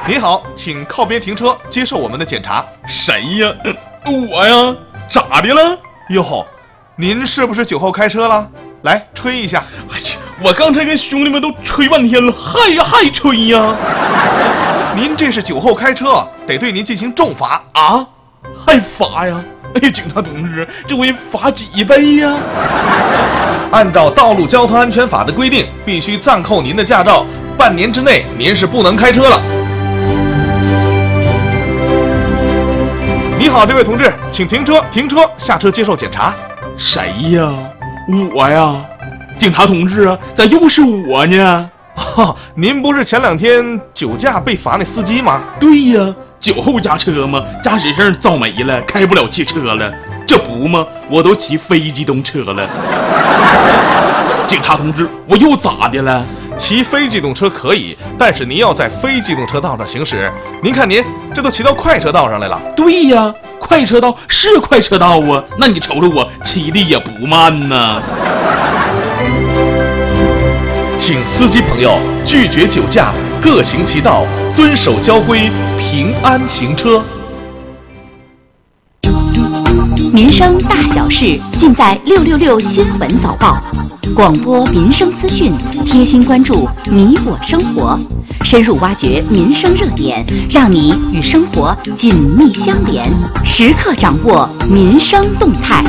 您好，请靠边停车，接受我们的检查。 谁呀？我呀？咋的了？ 哟吼，您是不是酒后开车了？来，吹一下。 哎呀，我刚才跟兄弟们都吹半天了，还吹呀？ 您这是酒后开车，得对您进行重罚啊！还罚呀？哎呀，警察同志，这回罚几倍呀？ 按照道路交通安全法的规定，必须暂扣您的驾照，半年之内您是不能开车了。你好，这位同志，请停车，下车接受检查。 谁呀？我呀？警察同志啊，咋又是我呢？ 哦，您不是前2天酒驾被罚那司机吗？ 对呀，酒后驾车嘛，驾驶证造没了，开不了汽车了。这不吗？我都骑非机动车了。警察同志，我又咋的了？ 骑非机动车可以，但是您要在非机动车道上行驶。您看您这都骑到快车道上来了。 对呀，快车道是快车道啊，那你瞅瞅我骑的也不慢呢。 请司机朋友拒绝酒驾，各行其道，遵守交规，平安行车。 民生大小事尽在666新闻早报，广播民生资讯，贴心关注你我生活，深入挖掘民生热点，让你与生活紧密相连，时刻掌握民生动态。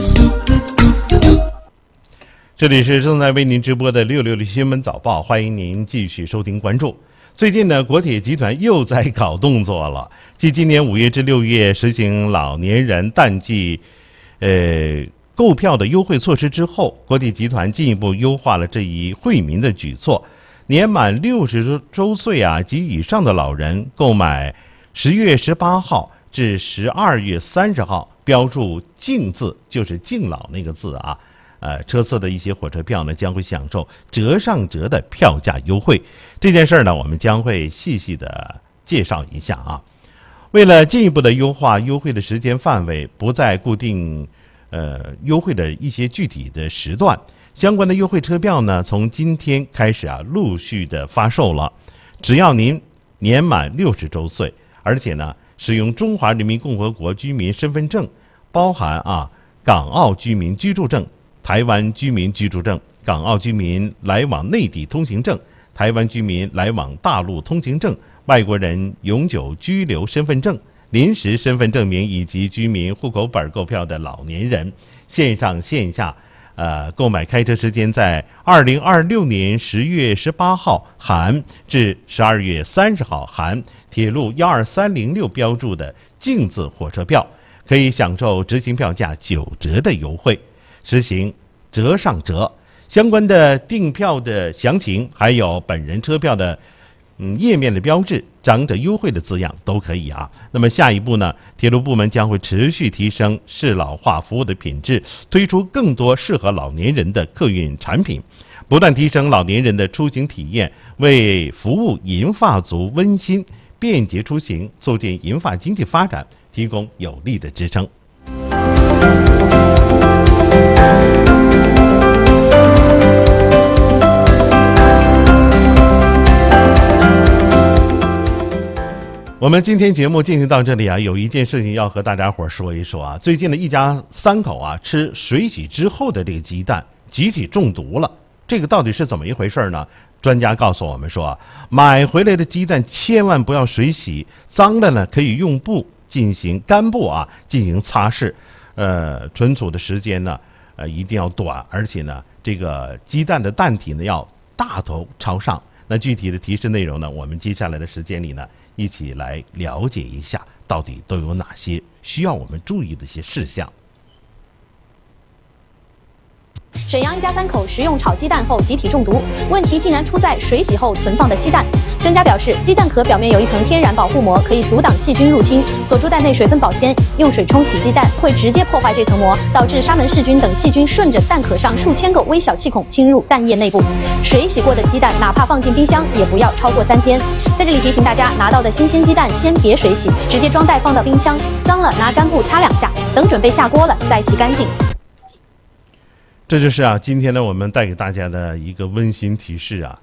这里是正在为您直播的666新闻早报，欢迎您继续收听关注。最近呢，国铁集团又在搞动作了。继今年5月至6月实行老年人淡季购票的优惠措施之后，国铁集团进一步优化了这一惠民的举措。年满60周岁及以上的老人购买10月18号至12月30号标注敬字，就是敬老那个字车次的一些火车票呢，将会享受折上折的票价优惠。这件事呢，我们将会细细的介绍一下为了进一步的优化优惠的时间范围，不再固定优惠的一些具体的时段，相关的优惠车票呢，从今天开始陆续的发售了。只要您年满60周岁，而且呢使用中华人民共和国居民身份证，包含港澳居民居住证、台湾居民居住证、港澳居民来往内地通行证、台湾居民来往大陆通行证、外国人永久居留身份证、临时身份证明以及居民户口本购票的老年人，线上线下购买开车时间在2026年10月18号含至12月30号含铁路12306标注的敬字火车票，可以享受执行票价9折的优惠，实行折上折。相关的订票的详情，还有本人车票的页面的标志、长者优惠的字样都可以那么下一步呢，铁路部门将会持续提升适老化服务的品质，推出更多适合老年人的客运产品，不断提升老年人的出行体验，为服务银发族温馨便捷出行、促进银发经济发展提供有力的支撑。我们今天节目进行到这里有一件事情要和大家伙说一说最近的一家3口吃水洗之后的这个鸡蛋集体中毒了，这个到底是怎么一回事呢？专家告诉我们说买回来的鸡蛋千万不要水洗，脏了呢可以用布进行干布进行擦拭，存储的时间呢一定要短，而且呢这个鸡蛋的蛋体呢要大头朝上。那具体的提示内容呢，我们接下来的时间里呢一起来了解一下，到底都有哪些需要我们注意的一些事项。 沈阳一家3口食用炒鸡蛋后集体中毒，问题竟然出在水洗后存放的鸡蛋。专家表示，鸡蛋壳表面有一层天然保护膜，可以阻挡细菌入侵，锁住蛋内水分保鲜。用水冲洗鸡蛋会直接破坏这层膜，导致沙门氏菌等细菌顺着蛋壳上数千个微小气孔侵入蛋液内部。水洗过的鸡蛋哪怕放进冰箱，也不要超过3天。在这里提醒大家，拿到的新鲜鸡蛋先别水洗，直接装袋放到冰箱，脏了拿干布擦2下，等准备下锅了再洗干净。 这就是今天呢我们带给大家的一个温馨提示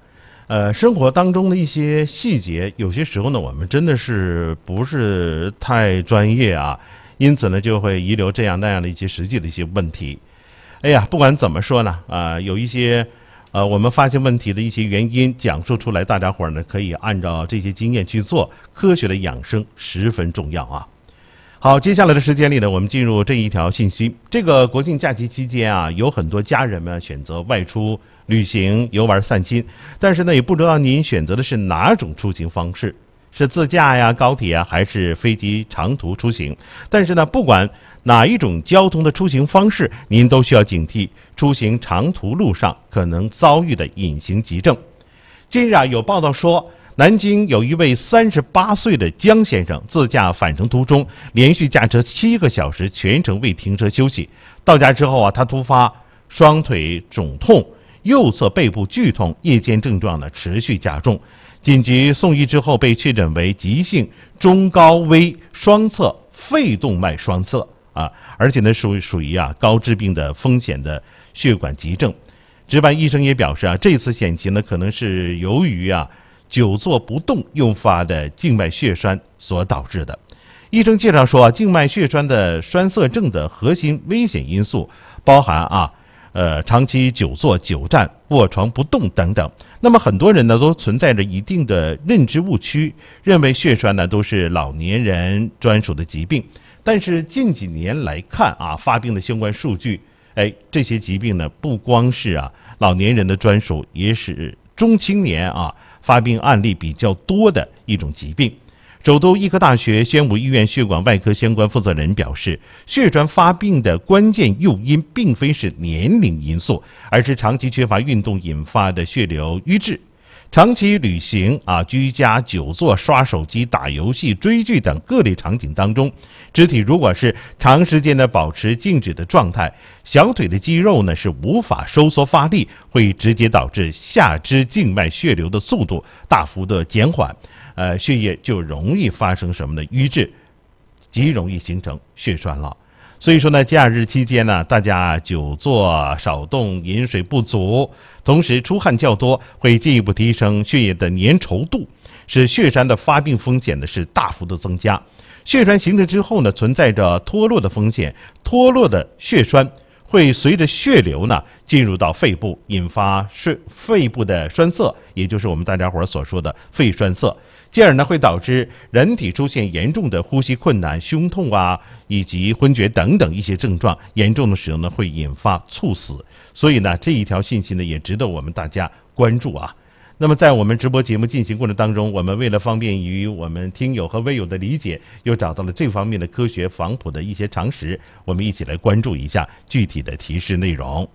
生活当中的一些细节，有些时候呢，我们真的是不是太专业啊，因此呢，就会遗留这样那样的一些实际的一些问题。哎呀，不管怎么说呢，有一些我们发现问题的一些原因讲述出来，大家伙儿呢可以按照这些经验去做，科学的养生十分重要啊。好，接下来的时间里呢，我们进入这一条信息。这个国庆假期期间啊，有很多家人们选择外出旅行、游玩、散心，但是呢，也不知道您选择的是哪种出行方式，是自驾呀、高铁啊，还是飞机长途出行？但是呢，不管哪一种交通的出行方式，您都需要警惕出行长途路上可能遭遇的隐形急症。近日啊，有报道说，南京有一位38岁的江先生自驾返程途中，连续驾车7个小时，全程未停车休息。到家之后啊，他突发双腿肿痛、右侧背部剧痛，夜间症状呢持续加重。紧急送医之后，被确诊为急性中高危双侧肺动脉栓塞啊，而且呢属于高致病的风险的血管急症。值班医生也表示啊，这次险情呢可能是由于久坐不动诱发的静脉血栓所导致的。医生介绍说，静脉血栓的栓塞症的核心危险因素包含长期久坐、久站、卧床不动等等。那么很多人呢都存在着一定的认知误区，认为血栓呢都是老年人专属的疾病。但是近几年来看发病的相关数据，这些疾病呢不光是老年人的专属，也是中青年发病案例比较多的一种疾病。首都医科大学宣武医院血管外科相关负责人表示，血栓发病的关键诱因并非是年龄因素，而是长期缺乏运动引发的血流瘀滞。长期旅行居家、久坐、刷手机、打游戏、追剧等各类场景当中，肢体如果是长时间的保持静止的状态，小腿的肌肉呢是无法收缩发力，会直接导致下肢静脉血流的速度大幅的减缓，血液就容易发生什么呢？瘀滞，极容易形成血栓了。所以说呢，假日期间呢，大家久坐少动，饮水不足，同时出汗较多，会进一步提升血液的粘稠度，使血栓的发病风险呢是大幅的增加。血栓形成之后呢，存在着脱落的风险，脱落的血栓会随着血流呢进入到肺部，引发肺部的栓塞，也就是我们大家伙所说的肺栓塞，进而呢会导致人体出现严重的呼吸困难、胸痛以及昏厥等等一些症状，严重的时候呢会引发猝死。所以呢，这一条信息呢也值得我们大家关注那么在我们直播节目进行过程当中，我们为了方便于我们听友和微友的理解，又找到了这方面的科学防谱的一些常识，我们一起来关注一下具体的提示内容。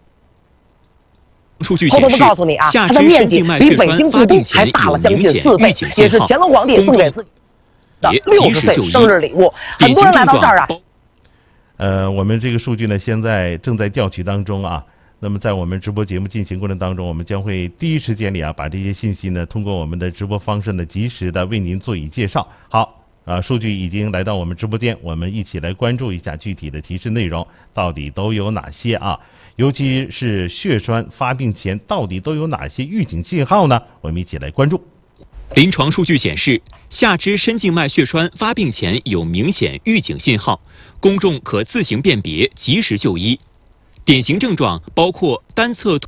数据显示，它的面积比北京故宫还大了将近4倍，也是乾隆皇帝送给自己的60岁生日礼物。很多人来到这儿我们这个数据呢，现在正在调取当中那么在我们直播节目进行过程当中，我们将会第一时间里把这些信息呢，通过我们的直播方式呢，及时的为您做以介绍。好，数据已经来到我们直播间，我们一起来关注一下具体的提示内容到底都有哪些尤其是血栓发病前到底都有哪些预警信号呢？我们一起来关注。 临床数据显示，下肢深静脉血栓发病前有明显预警信号，公众可自行辨别，及时就医。典型症状包括单侧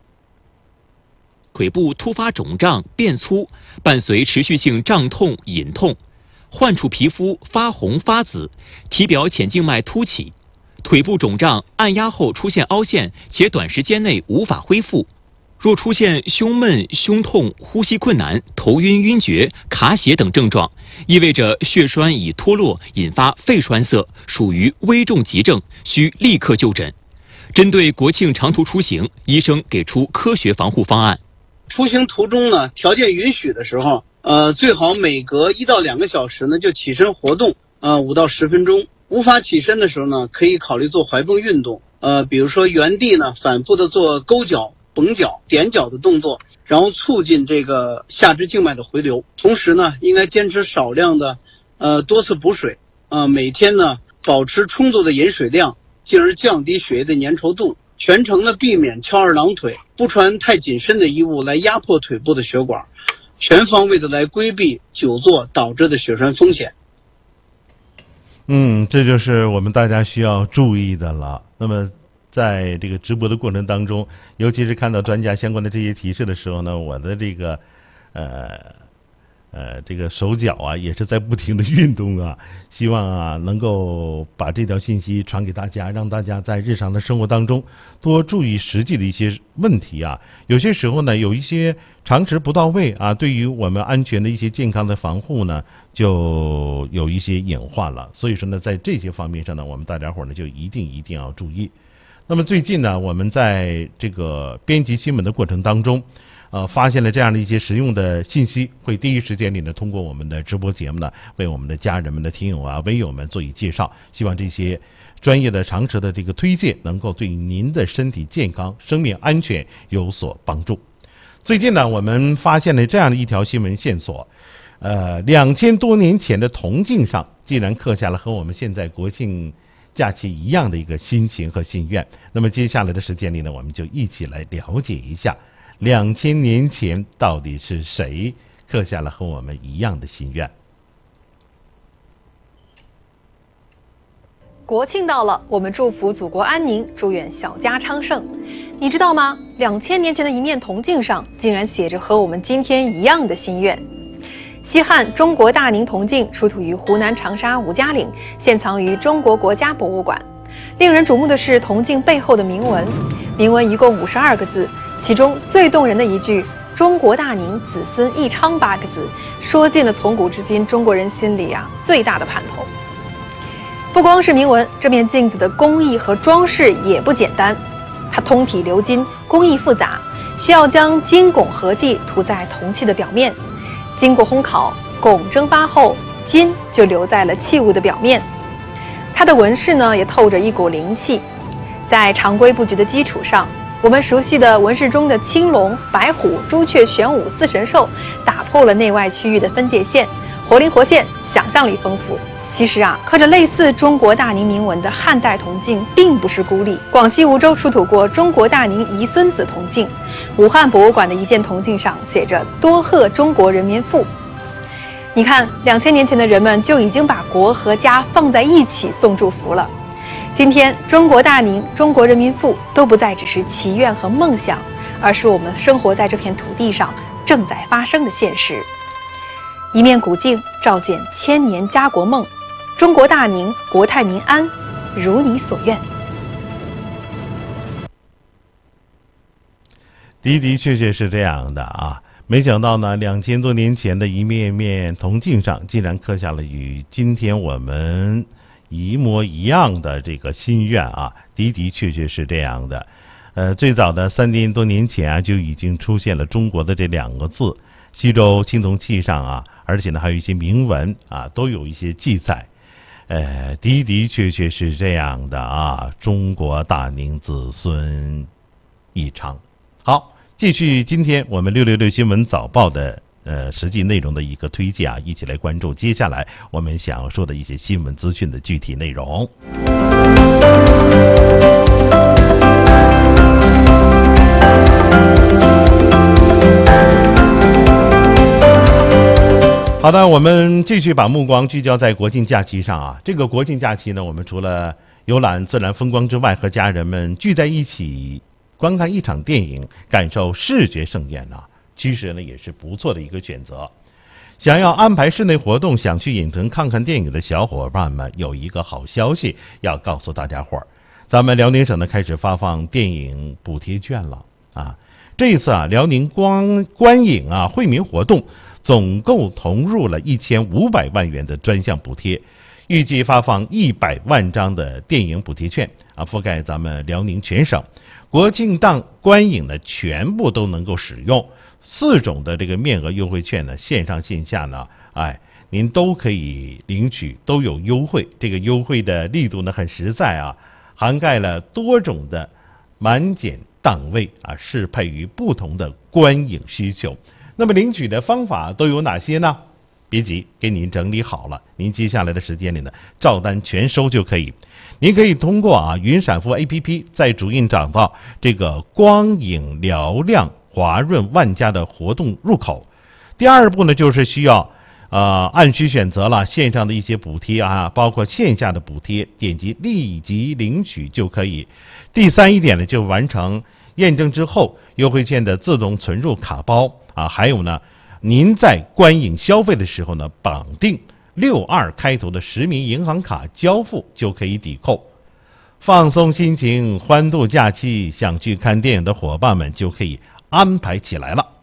腿部突发肿胀变粗，伴随持续性胀痛、隐痛，患处皮肤发红发紫，体表浅静脉凸起，腿部肿胀按压后出现凹陷，且短时间内无法恢复。若出现胸闷、胸痛、呼吸困难、头晕晕厥、卡血等症状，意味着血栓已脱落，引发肺栓塞，属于危重急症，需立刻就诊。针对国庆长途出行，医生给出科学防护方案。 出行途中呢，条件允许的时候，最好每隔1到2个小时呢就起身活动，5到10分钟。无法起身的时候呢，可以考虑做踝泵运动，比如说原地呢反复的做勾脚、绷脚、踮脚的动作，然后促进这个下肢静脉的回流。同时呢，应该坚持少量的多次补水，每天呢保持充足的饮水量，进而降低血液的粘稠度， 全程呢避免翘二郎腿，不穿太紧身的衣物来压迫腿部的血管，全方位的来规避久坐导致的血栓风险。 这就是我们大家需要注意的了。那么在这个直播的过程当中，尤其是看到专家相关的这些提示的时候呢，我的这个这个手脚啊也是在不停的运动啊，希望啊能够把这条信息传给大家，让大家在日常的生活当中多注意实际的一些问题啊。有些时候呢，有一些常识不到位啊，对于我们安全的一些健康的防护呢，就有一些隐患了。所以说呢，在这些方面上呢，我们大家伙呢就一定要注意。那么最近呢，我们在这个编辑新闻的过程当中，发现了这样的一些实用的信息，会第一时间里呢，通过我们的直播节目呢，为我们的家人们的听友啊、微友们做以介绍。希望这些专业的常识的这个推荐，能够对您的身体健康、生命安全有所帮助。最近呢，我们发现了这样的一条新闻线索，2000多年前的铜镜上，竟然刻下了和我们现在国庆假期一样的一个心情和心愿。那么接下来的时间里呢，我们就一起来了解一下2000年前到底是谁刻下了和我们一样的心愿。 国庆到了，我们祝福祖国安宁，祝愿小家昌盛。你知道吗？2000年前的一面铜镜上，竟然写着和我们今天一样的心愿。西汉中国大宁铜镜出土于湖南长沙吴家岭，现藏于中国国家博物馆。令人瞩目的是铜镜背后的铭文，铭文一共52个字，其中最动人的一句“中国大宁，子孙益昌”8个字，说尽了从古至今中国人心里最大的盼头。不光是铭文，这面镜子的工艺和装饰也不简单，它通体鎏金，工艺复杂，需要将金汞合剂涂在铜器的表面，经过烘烤，汞蒸发后，金就留在了器物的表面。它的纹饰呢，也透着一股灵气。在常规布局的基础上，我们熟悉的纹饰中的青龙、白虎、朱雀、玄武4神兽，打破了内外区域的分界线，活灵活现，想象力丰富。其实刻着类似中国大宁铭文的汉代铜镜并不是孤立。广西梧州出土过中国大宁遗孙子铜镜，武汉博物馆的一件铜镜上写着“多贺中国人民富”。你看，2000年前的人们就已经把国和家放在一起送祝福了。今天，中国大宁、中国人民富都不再只是祈愿和梦想，而是我们生活在这片土地上正在发生的现实。一面古镜照见千年家国梦，中国大宁，国泰民安，如你所愿。 的确是这样的啊！没想到呢，2000多年前的一面铜镜上，竟然刻下了与今天我们一模一样的这个心愿啊！的确是这样的。最早的3000多年前就已经出现了中国的这2个字，西周青铜器上而且呢还有一些铭文都有一些记载。的确是这样的中国大宁，子孙益昌。好，继续今天我们666新闻早报的实际内容的一个推荐一起来关注接下来我们想要说的一些新闻资讯的具体内容。好的，我们继续把目光聚焦在国庆假期上这个国庆假期呢，我们除了游览自然风光之外，和家人们聚在一起观看一场电影，感受视觉盛宴其实呢也是不错的一个选择。想要安排室内活动，想去影城看看电影的小伙伴们，有一个好消息要告诉大家伙儿，咱们辽宁省呢开始发放电影补贴券了这一次辽宁观影惠民活动总共投入了1500万元的专项补贴，预计发放100万张的电影补贴券覆盖咱们辽宁全省。国庆档观影呢全部都能够使用，4种的这个面额优惠券呢，线上线下呢您都可以领取，都有优惠。这个优惠的力度呢很实在涵盖了多种的满减档位适配于不同的观影需求。那么领取的方法都有哪些呢？ 别急，给您整理好了，您接下来的时间里呢，照单全收就可以。您可以通过云闪付 APP 在主页找到这个光影嘹亮华润万家的活动入口。第二步呢，就是需要按需选择了线上的一些补贴包括线下的补贴，点击立即领取就可以。第三一点呢，就完成验证之后，优惠券的自动存入卡包还有呢，您在观影消费的时候呢，绑定62开头的实名银行卡交付就可以抵扣。放松心情，欢度假期，想去看电影的伙伴们就可以安排起来了。